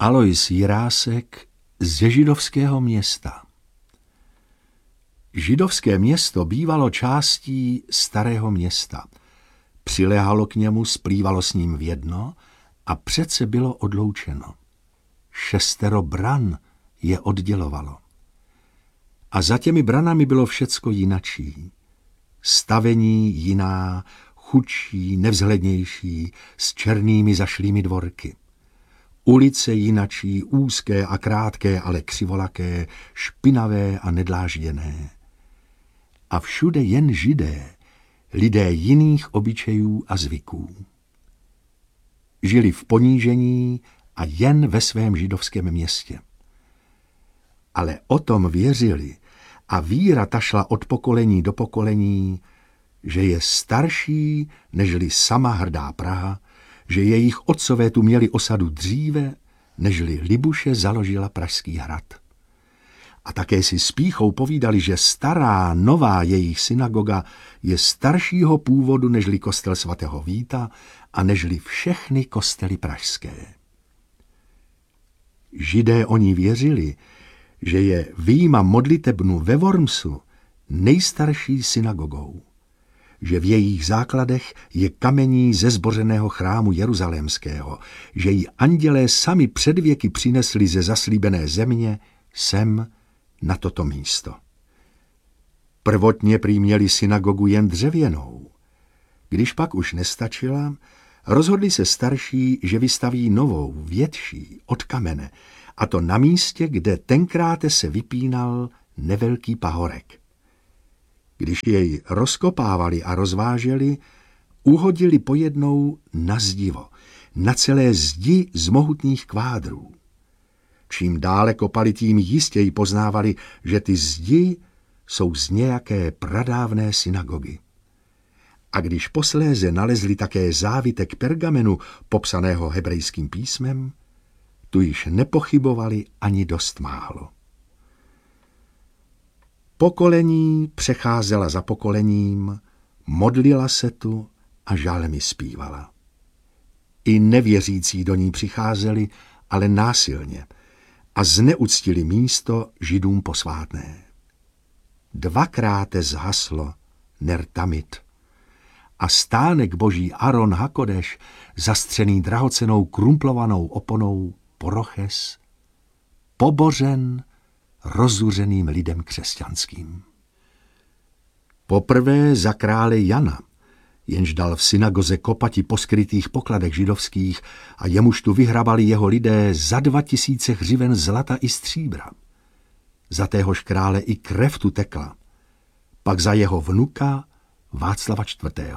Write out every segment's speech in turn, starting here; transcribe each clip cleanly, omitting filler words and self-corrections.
Alois Jirásek ze Židovského města. Židovské město bývalo částí Starého města. Přiléhalo k němu, splývalo s ním v jedno a přece bylo odloučeno. 6 bran je oddělovalo. A za těmi branami bylo všecko jinačí. Stavení jiná, chudší, nevzhlednější, s černými zašlými dvorky. Ulice jinačí, úzké a krátké, ale křivolaké, špinavé a nedlážděné. A všude jen Židé, lidé jiných obyčejů a zvyků. Žili v ponížení a jen ve svém židovském městě. Ale o tom věřili a víra ta šla od pokolení do pokolení, že je starší nežli sama hrdá Praha, že jejich otcové tu měli osadu dříve, nežli Libuše založila Pražský hrad. A také si s pýchou povídali, že stará, nová jejich synagoga je staršího původu nežli kostel svatého Víta a nežli všechny kostely pražské. Židé o ní věřili, že je vyjma modlitebnu ve Wormsu nejstarší synagogou, že v jejich základech je kamení ze zbořeného chrámu jeruzalémského, že ji andělé sami před věky přinesli ze zaslíbené země sem na toto místo. Prvotně prý měli synagogu jen dřevěnou. Když pak už nestačila, rozhodli se starší, že vystaví novou, větší, od kamene, a to na místě, kde tenkráte se vypínal nevelký pahorek. Když jej rozkopávali a rozváželi, uhodili pojednou na zdivo, na celé zdi z mohutných kvádrů. Čím dále kopali, tím jistěji poznávali, že ty zdi jsou z nějaké pradávné synagogy. A když posléze nalezli také závitek pergamenu popsaného hebrejským písmem, tu již nepochybovali ani dost málo. Pokolení přecházela za pokolením, modlila se tu a žálemi zpívala. I nevěřící do ní přicházeli, ale násilně, a zneuctili místo Židům posvátné. 2krát zhaslo ner tamid a stánek boží Aron Hakodeš, zastřený drahocennou krumplovanou oponou Poroches, pobořen rozuřeným lidem křesťanským. Poprvé za krále Jana, jenž dal v synagoze kopati po skrytých pokladech židovských a jemuž tu vyhrabali jeho lidé za 2000 hřiven zlata i stříbra. Za téhož krále i krev tu tekla, pak za jeho vnuka Václava IV.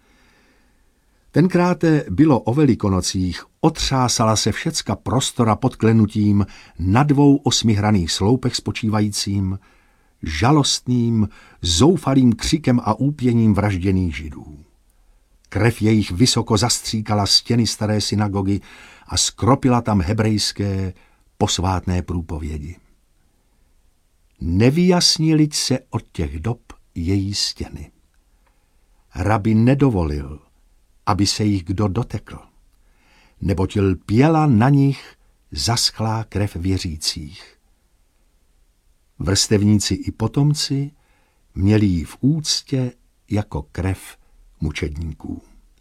Tenkráte bylo o Velikonocích, otřásala se všecka prostora pod klenutím na 2 8hraných sloupech spočívajícím, žalostným, zoufalým křikem a úpěním vražděných Židů. Krev jejich vysoko zastříkala stěny staré synagogy a skropila tam hebrejské posvátné průpovědi. Nevyjasnili se od těch dob její stěny. Rabi nedovolil, aby se jich kdo dotekl, neboť lpěla na nich zaschlá krev věřících. Vrstevníci i potomci měli ji v úctě jako krev mučedníků.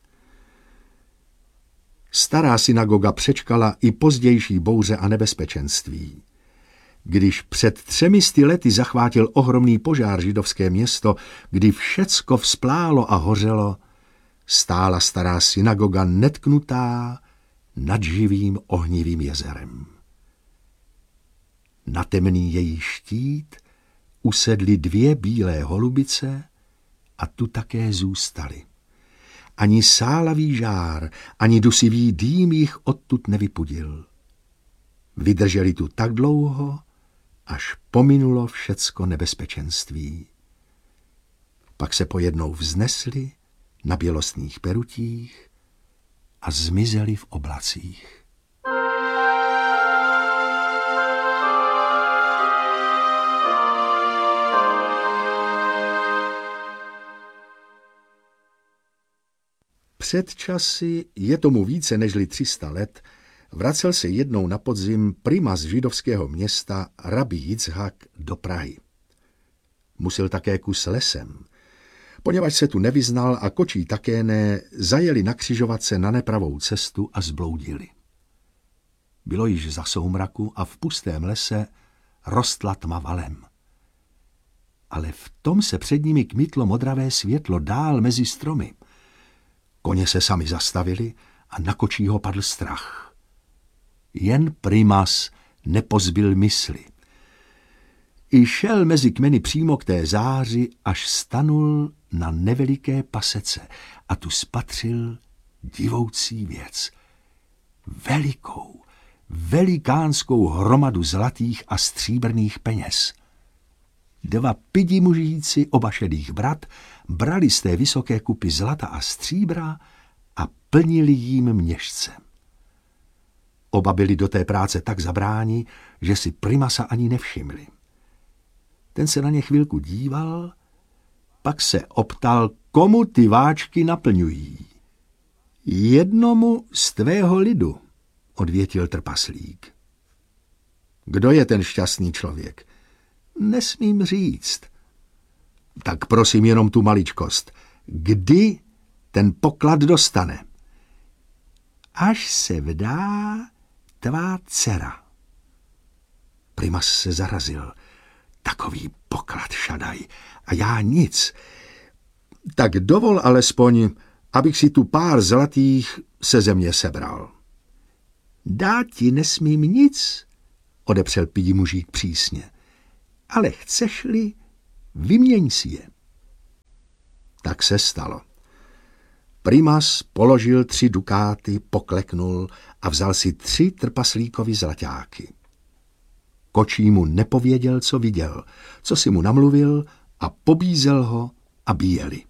Stará synagoga přečkala i pozdější bouře a nebezpečenství. Když před 300 lety zachvátil ohromný požár židovské město, kdy všecko vzplálo a hořelo, stála stará synagoga netknutá nad živým ohnivým jezerem. Na temný její štít usedly 2 bílé holubice a tu také zůstaly. Ani sálavý žár, ani dusivý dým jich odtud nevypudil. Vydrželi tu tak dlouho, až pominulo všecko nebezpečenství. Pak se pojednou vznesli na bělostných perutích a zmizeli v oblacích. Před časy, je tomu více nežli 300 let, vracel se jednou na podzim primas židovského města Rabbi Jicchak do Prahy. Musil také kus lesem. Poněvadž se tu nevyznal a kočí také ne, zajeli na křižovatce na nepravou cestu a zbloudili. Bylo již za soumraku a v pustém lese rostla tma valem. Ale v tom se před nimi kmitlo modravé světlo dál mezi stromy. Koně se sami zastavili a na kočího padl strach. Jen primas nepozbyl mysli. I šel mezi kmeny přímo k té záři, až stanul na neveliké pasece a tu spatřil divoucí věc. Velikánskou hromadu zlatých a stříbrných peněz. 2 pidi mužíci, oba šedých brat, brali z té vysoké kupy zlata a stříbra a plnili jím měšce. Oba byli do té práce tak zabráni, že si primasa ani nevšimli. Ten se na ně chvilku díval, pak se optal, komu ty váčky naplňují. Jednomu z tvého lidu, odvětil trpaslík. Kdo je ten šťastný člověk? Nesmím říct. Tak prosím jenom tu maličkost. Kdy ten poklad dostane? Až se vdá tvá dcera. Primas se zarazil. Takový poklad, Šadaj, a já nic. Tak dovol alespoň, abych si tu pár zlatých se země sebral. Dát ti nesmím nic, odepřel pidi mužík přísně. Ale chceš-li, vyměň si je. Tak se stalo. Primas položil 3 dukáty, pokleknul a vzal si 3 trpaslíkovy zlaťáky. Kočí mu nepověděl, co viděl, co si mu namluvil a pobízel ho, aby jeli.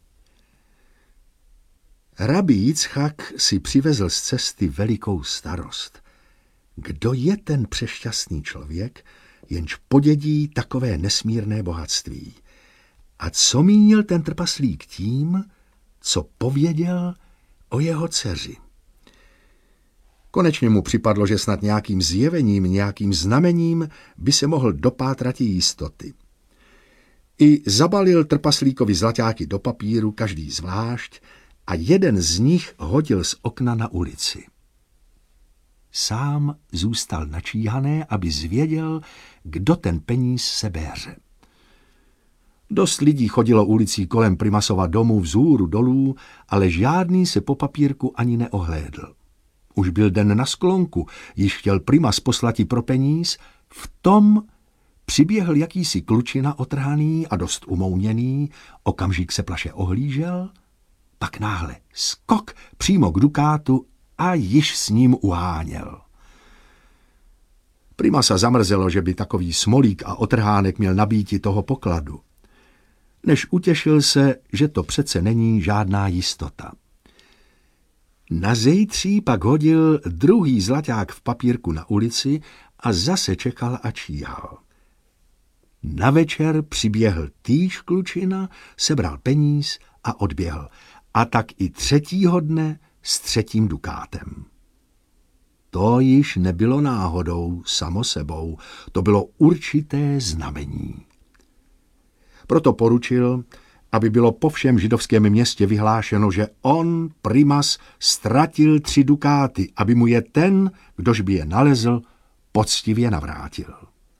Rabbi Jicchak si přivezl z cesty velikou starost. Kdo je ten přešťastný člověk, jenž podědí takové nesmírné bohatství? A co mínil ten trpaslík tím, co pověděl o jeho dceři? Konečně mu připadlo, že snad nějakým zjevením, nějakým znamením by se mohl dopátrat jistoty. I zabalil trpaslíkovi zlaťáky do papíru, každý zvlášť, a jeden z nich hodil z okna na ulici. Sám zůstal načíhané, aby zvěděl, kdo ten peníz sebéře. Dost lidí chodilo ulicí kolem primasova domu vzhůru dolů, ale žádný se po papírku ani neohlédl. Už byl den na sklonku, již chtěl primas poslati pro peníz, v tom přiběhl jakýsi klučina otrhaný a dost umouněný, okamžik se plaše ohlížel, pak náhle skok přímo k dukátu a již s ním uháněl. Primasa zamrzelo, že by takový smolík a otrhánek měl nabíti toho pokladu. Než utěšil se, že to přece není žádná jistota. Na zejtří pak hodil druhý zlaťák v papírku na ulici a zase čekal a číhal. Na večer přiběhl týž klučina, sebral peníz a odběhl. A tak i 3. dne s 3. dukátem. To již nebylo náhodou, samo sebou, to bylo určité znamení. Proto poručil, aby bylo po všem židovském městě vyhlášeno, že on, primas, ztratil 3 dukáty, aby mu je ten, kdož by je nalezl, poctivě navrátil.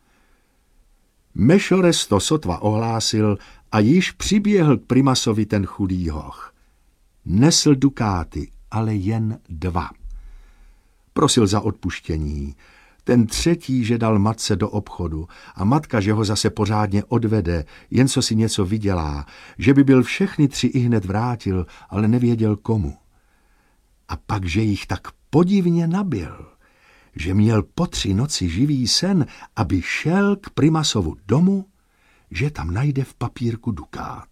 Mešores to sotva ohlásil a již přiběhl k primasovi ten chudý hoch. Nesl dukáty, ale jen 2. Prosil za odpuštění. Ten 3., že dal matce do obchodu a matka, že ho zase pořádně odvede, jen co si něco vydělá, že by byl všechny 3 ihned vrátil, ale nevěděl komu. A pak, že jich tak podivně nabil, že měl po 3 noci živý sen, aby šel k primasovu domu, že tam najde v papírku dukát.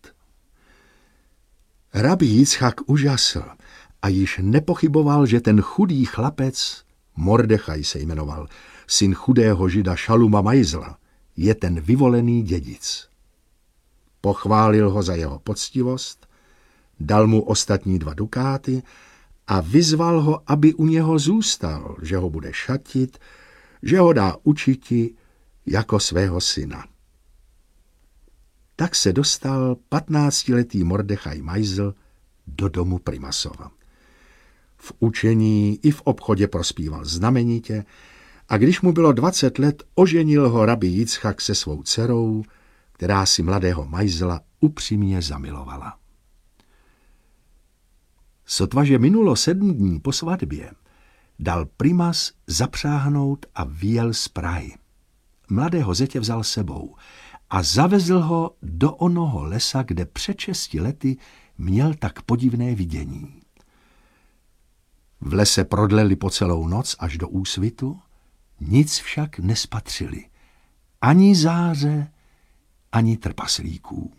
Rabbi Jicchak užasl a již nepochyboval, že ten chudý chlapec, Mordechaj se jmenoval, syn chudého žida Šaluma Majzla, je ten vyvolený dědic. Pochválil ho za jeho poctivost, dal mu ostatní 2 dukáty a vyzval ho, aby u něho zůstal, že ho bude šatit, že ho dá učiti jako svého syna. Tak se dostal 15letý Mordechaj Majzl do domu Primasova. V učení i v obchodě prospíval znamenitě a když mu bylo 20 let, oženil ho rabí Jicchak se svou dcerou, která si mladého Majzla upřímně zamilovala. Sotva, že minulo 7 dní po svatbě, dal Primas zapřáhnout a vyjel z Prahy. Mladého zetě vzal sebou a zavezl ho do onoho lesa, kde před 6 lety měl tak podivné vidění. V lese prodleli po celou noc až do úsvitu, nic však nespatřili, ani záře, ani trpaslíků.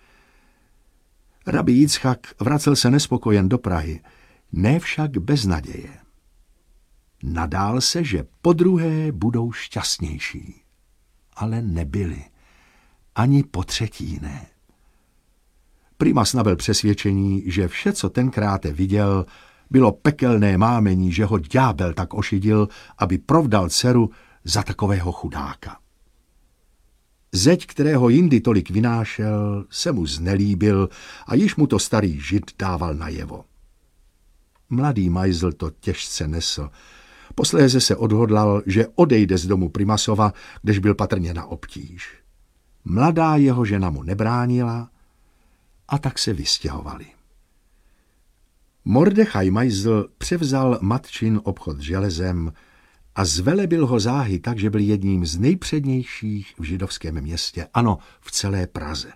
Rabí Jicchak vracel se nespokojen do Prahy, ne však bez naděje. Nadál se, že podruhé budou šťastnější, ale nebyli, ani po třetí ne. Primas nabyl přesvědčení, že vše, co tenkrát viděl, bylo pekelné mámení, že ho ďábel tak ošidil, aby provdal dceru za takového chudáka. Zeď, kterého jindy tolik vynášel, se mu znelíbil a již mu to starý žid dával najevo. Mladý Majzl to těžce nesl. Posléze se odhodlal, že odejde z domu Primasova, kdež byl patrně na obtíž. Mladá jeho žena mu nebránila a tak se vystěhovali. Mordechaj Majzl převzal matčin obchod s železem a zvelebil ho záhy tak, že byl jedním z nejpřednějších v židovském městě, ano, v celé Praze.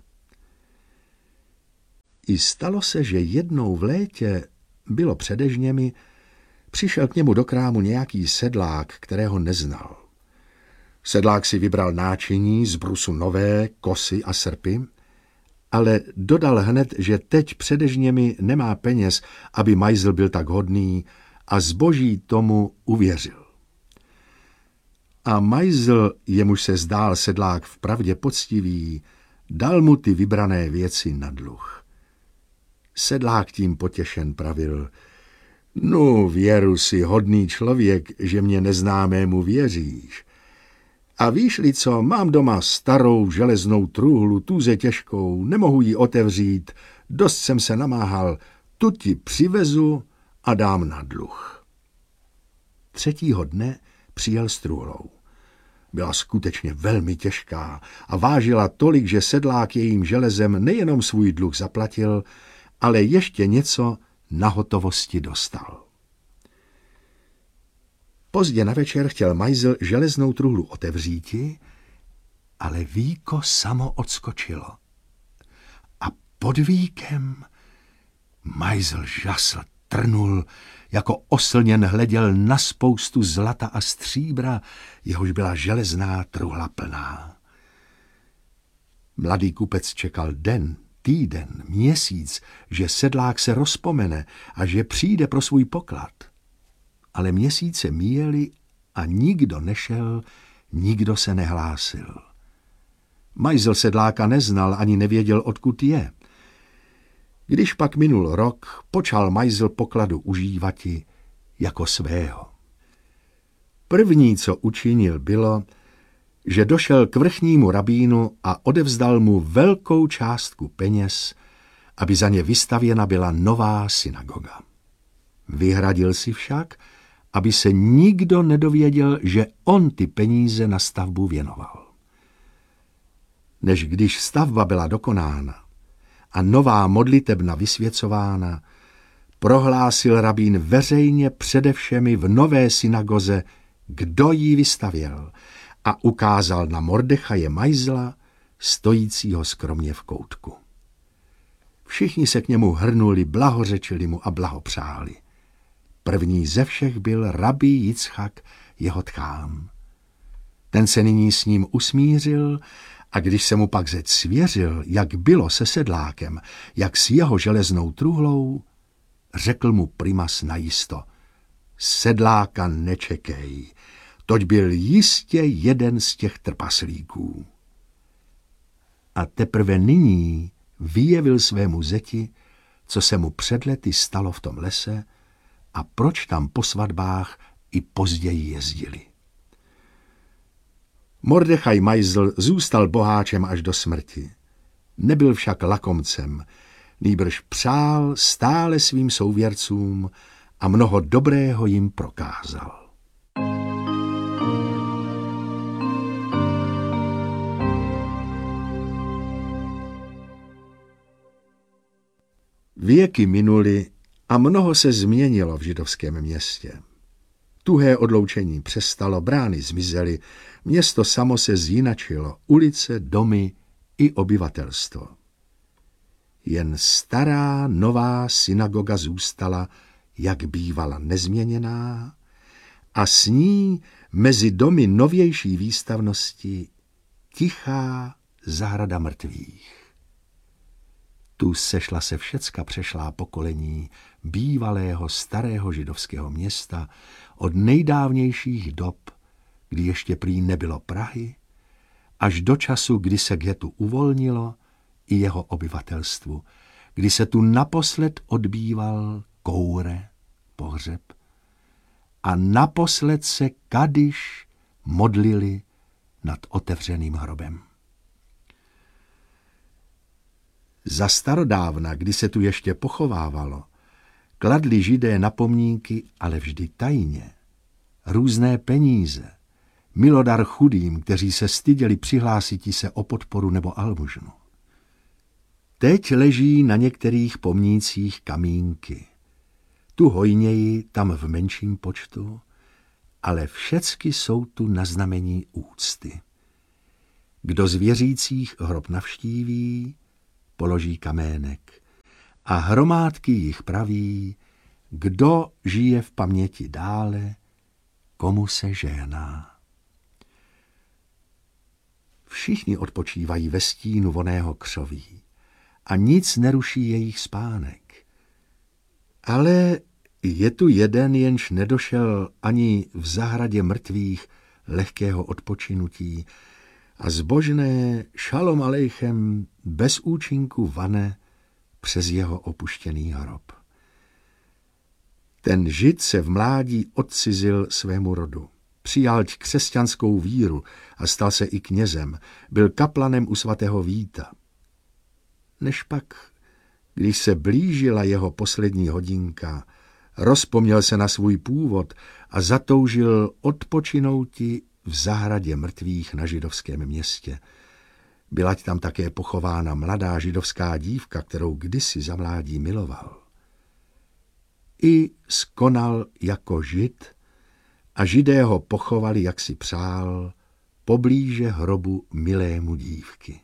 I stalo se, že jednou v létě, bylo před dežněmi, přišel k němu do krámu nějaký sedlák, kterého neznal. Sedlák si vybral náčiní z brusu nové, kosy a srpy, ale dodal hned, že teď před dežněmi nemá peněz, aby Majzl byl tak hodný, a zboží tomu uvěřil. A Majzl, jemuž se zdál sedlák vpravdě poctivý, dal mu ty vybrané věci na dluh. Sedlák tím potěšen pravil: "No, věru si, hodný člověk, že mě neznámému věříš. A víš-li co, mám doma starou železnou truhlu, tuze těžkou, nemohu ji otevřít, dost jsem se namáhal, tu ti přivezu a dám na dluh." 3. dne přijel s truhlou. Byla skutečně velmi těžká a vážila tolik, že sedlák jejím železem nejenom svůj dluh zaplatil, ale ještě něco na hotovosti dostal. Pozdě na večer chtěl Majzl železnou truhlu otevříti, ale víko samo odskočilo. A pod víkem Majzl žasl, trnul, jako oslněn hleděl na spoustu zlata a stříbra, jehož byla železná truhla plná. Mladý kupec čekal den, týden, měsíc, že sedlák se rozpomene a že přijde pro svůj poklad. Ale měsíce míjely a nikdo nešel, nikdo se nehlásil. Majzl sedláka neznal ani nevěděl, odkud je. Když pak minul rok, počal Majzl pokladu užívati jako svého. První, co učinil, bylo, že došel k vrchnímu rabínu a odevzdal mu velkou částku peněz, aby za ně vystavěna byla nová synagoga. Vyhradil si však, aby se nikdo nedověděl, že on ty peníze na stavbu věnoval. Než když stavba byla dokonána a nová modlitebna vysvěcována, prohlásil rabín veřejně přede všemi v nové synagoze, kdo ji vystavěl, a ukázal na Mordechaje Majzla, stojícího skromně v koutku. Všichni se k němu hrnuli, blahořečili mu a blahopřáli. První ze všech byl rabí Jicchak, jeho tchán. Ten se nyní s ním usmířil a když se mu pak zeď svěřil, jak bylo se sedlákem, jak s jeho železnou truhlou, řekl mu Primas najisto: "Sedláka nečekej, toť byl jistě jeden z těch trpaslíků." A teprve nyní vyjevil svému zeti, co se mu před lety stalo v tom lese, a proč tam po svatbách i později jezdili. Mordechaj Meisl zůstal boháčem až do smrti. Nebyl však lakomcem, nýbrž přál stále svým souvěrcům a mnoho dobrého jim prokázal. Věky minuly a mnoho se změnilo v židovském městě. Tuhé odloučení přestalo, brány zmizely, město samo se zjinačilo, ulice, domy i obyvatelstvo. Jen stará nová synagoga zůstala, jak bývala nezměněná, a s ní mezi domy novější výstavnosti tichá zahrada mrtvých. Tu sešla se všecka přešlá pokolení bývalého starého židovského města od nejdávnějších dob, kdy ještě prý nebylo Prahy, až do času, kdy se ghetto uvolnilo i jeho obyvatelstvu, kdy se tu naposled odbýval koure, pohřeb, a naposled se kadiš modlili nad otevřeným hrobem. Za starodávna, kdy se tu ještě pochovávalo, kladli Židé na pomníky, ale vždy tajně, různé peníze, milodar chudým, kteří se styděli přihlásiti se o podporu nebo almužnu. Teď leží na některých pomnících kamínky. Tu hojněji, tam v menším počtu, ale všecky jsou tu na znamení úcty. Kdo z věřících hrob navštíví, položí kamének a hromádky jich praví, kdo žije v paměti dále, komu se žehná. Všichni odpočívají ve stínu vonného křoví a nic neruší jejich spánek. Ale je tu jeden, jenž nedošel ani v zahradě mrtvých lehkého odpočinutí a zbožné šalom alejchem bez účinku vane přes jeho opuštěný hrob. Ten Žid se v mládí odcizil svému rodu. Přijal křesťanskou víru a stal se i knězem. Byl kaplanem u svatého Víta. Nežpak, když se blížila jeho poslední hodinka, rozpomněl se na svůj původ a zatoužil odpočinouti v zahradě mrtvých na židovském městě. Byla tam také pochována mladá židovská dívka, kterou kdysi za mládí miloval. I skonal jako Žid a Židé ho pochovali, jak si přál, poblíže hrobu milému dívky.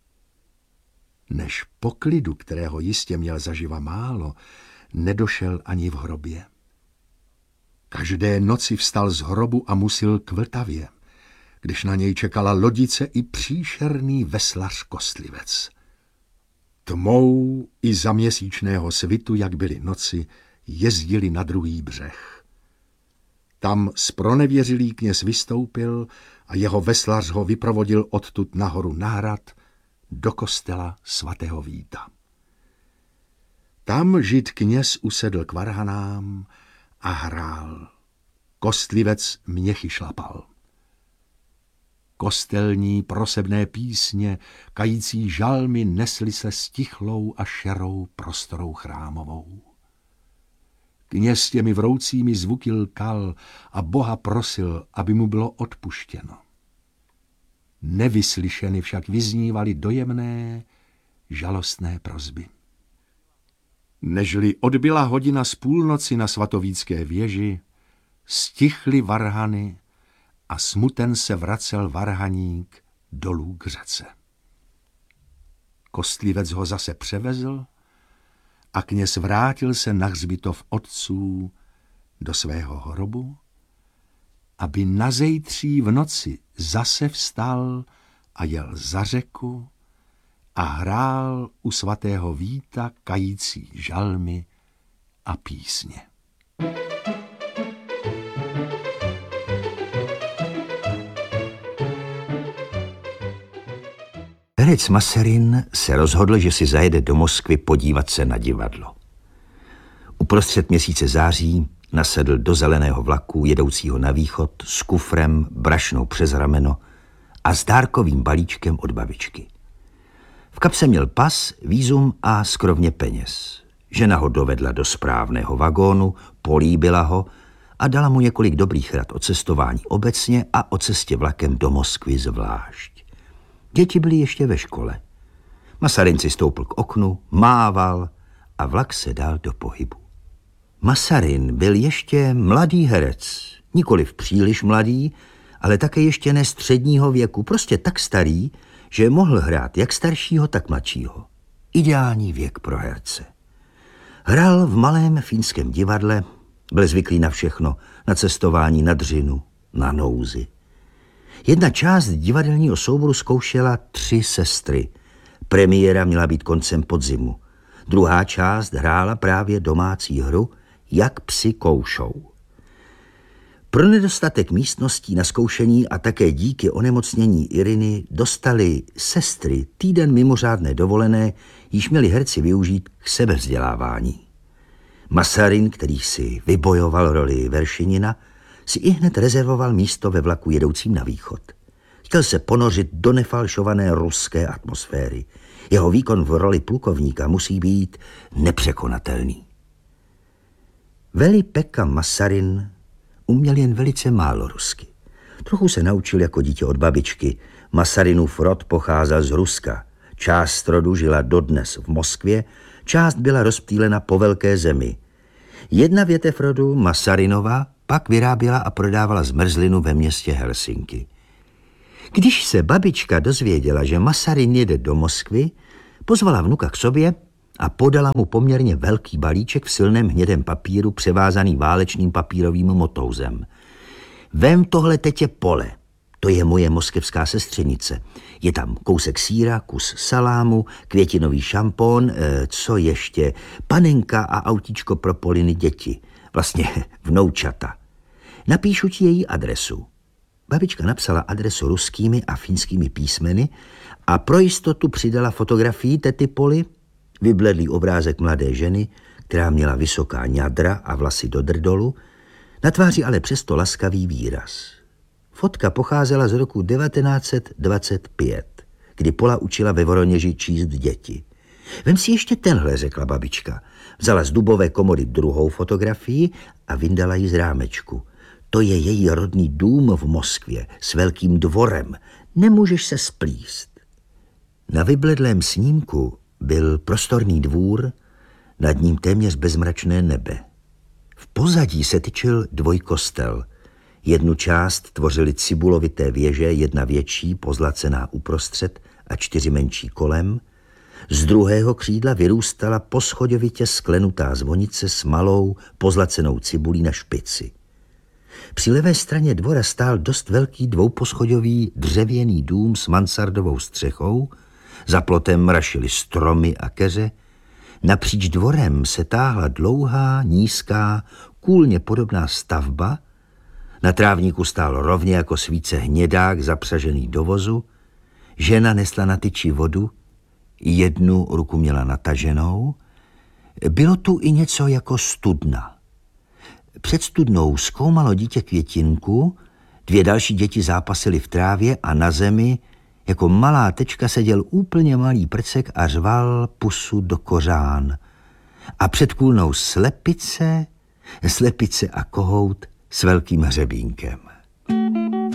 Než poklidu, kterého jistě měl zaživa málo, nedošel ani v hrobě. Každé noci vstal z hrobu a musil k Vltavě, když na něj čekala lodice i příšerný veslař Kostlivec. Tmou i za měsíčného svitu, jak byly noci, jezdili na druhý břeh. Tam zpronevěřilý kněz vystoupil a jeho veslař ho vyprovodil odtud nahoru na hrad do kostela svatého Víta. Tam Žid kněz usedl k varhanám a hrál. Kostlivec měchy šlapal. Kostelní prosebné písně, kající žalmy nesly se stichlou a šerou prostorou chrámovou. Kněz těmi vroucími zvuky lkal a Boha prosil, aby mu bylo odpuštěno. Nevyslyšeny však vyznívaly dojemné, žalostné prosby. Nežli odbyla hodina z půlnoci na svatovícké věži, stichly varhany a smuten se vracel varhaník dolů k řece. Kostlivec ho zase převezl a kněz vrátil se na hřbitov otců do svého hrobu, aby nazejtří v noci zase vstal a jel za řeku a hrál u svatého Víta kající žalmy a písně. Herec Masarin se rozhodl, že si zajede do Moskvy podívat se na divadlo. Uprostřed měsíce září nasedl do zeleného vlaku jedoucího na východ s kufrem brašnou přes rameno a s dárkovým balíčkem od babičky. V kapse měl pas, vízum a skrovně peněz. Žena ho dovedla do správného vagónu, políbila ho a dala mu několik dobrých rad o cestování obecně a o cestě vlakem do Moskvy zvlášť. Děti byly ještě ve škole. Masarin si stoupl k oknu, mával a vlak se dal do pohybu. Masarin byl ještě mladý herec, nikoliv příliš mladý, ale také ještě ne středního věku, prostě tak starý, že mohl hrát jak staršího, tak mladšího. Ideální věk pro herce. Hrál v malém fínském divadle, byl zvyklý na všechno, na cestování, na dřinu, na nouzi. Jedna část divadelního souboru zkoušela 3 sestry. Premiéra měla být koncem podzimu. Druhá část hrála právě domácí hru Jak psi koušou. Pro nedostatek místností na zkoušení a také díky onemocnění Iriny dostali sestry týden mimořádné dovolené, již měli herci využít k sebevzdělávání. Masarin, který si vybojoval roli Veršinina, si ihned rezervoval místo ve vlaku jedoucím na východ. Chtěl se ponořit do nefalšované ruské atmosféry. Jeho výkon v roli plukovníka musí být nepřekonatelný. Veli-Pekka Masarin uměl jen velice málo rusky. Trochu se naučil jako dítě od babičky. Masarinův rod pocházel z Ruska. Část rodu žila dodnes v Moskvě, část byla rozptýlena po velké zemi. Jedna větev rodu, Masarinova, pak vyráběla a prodávala zmrzlinu ve městě Helsinki. Když se babička dozvěděla, že Masarin jede do Moskvy, pozvala vnuka k sobě a podala mu poměrně velký balíček v silném hnědém papíru převázaný válečným papírovým motouzem. Vem tohle, tetě Pole, to je moje moskevská sestřenice. Je tam kousek sýra, kus salámu, květinový šampon, co ještě, panenka a autíčko pro Poliny děti, vlastně vnoučata. Napíšu ti její adresu. Babička napsala adresu ruskými a finskými písmeny a pro jistotu přidala fotografii tety Poly, vybledlý obrázek mladé ženy, která měla vysoká ňadra a vlasy do drdolu, na tváři ale přesto laskavý výraz. Fotka pocházela z roku 1925, kdy Pola učila ve Voroněži číst děti. Vem si ještě tenhle, řekla babička. Vzala z dubové komody druhou fotografii a vyndala ji z rámečku. To je její rodný dům v Moskvě s velkým dvorem. Nemůžeš se splíst. Na vybledlém snímku byl prostorný dvůr, nad ním téměř bezmračné nebe. V pozadí se tyčil dvojkostel. Jednu část tvořily cibulovité věže, jedna větší, pozlacená uprostřed a 4 menší kolem. Z druhého křídla vyrůstala poschodovitě sklenutá zvonice s malou, pozlacenou cibulí na špici. Při levé straně dvora stál dost velký dvouposchodový dřevěný dům s mansardovou střechou, za plotem mrašily stromy a keře. Napříč dvorem se táhla dlouhá, nízká, kůlně podobná stavba. Na trávníku stál rovně jako svíce hnědák zapřažený do vozu. Žena nesla na tyči vodu, jednu ruku měla nataženou. Bylo tu i něco jako studna. Před studnou zkoumalo dítě květinku, 2 další děti zápasily v trávě a na zemi jako malá tečka seděl úplně malý prcek a řval pusu do kořán. A před kůlnou slepice a kohout s velkým hřebínkem.